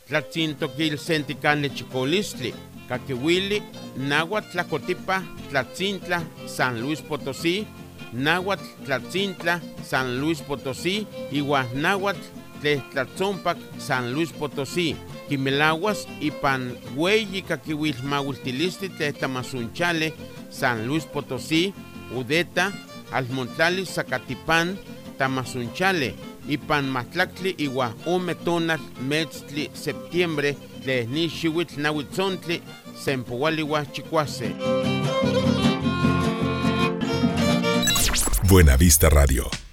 Tlatzintoquil senticanle chicolistli, Caquihuili, Nahuatl Tlacotipa, Tlatzintla, San Luis Potosí, Nahuatl Tlatzintla, San Luis Potosí, Iwa Nahuatl Tlatzompac, San Luis Potosí, Quimelaguas y Pan Hueyi Caquihuil Mahuiltilisti Tletamasunchale, San Luis Potosí, Udeta, Almontlali, Zacatipán, Tamazunchale, Ipan Matlactli, Iwa Umetonal, Metztli, Septiembre, Tlenishiwitl, Nahuitzontli, Sempohualiwa, Chicuase. Buenavista Radio.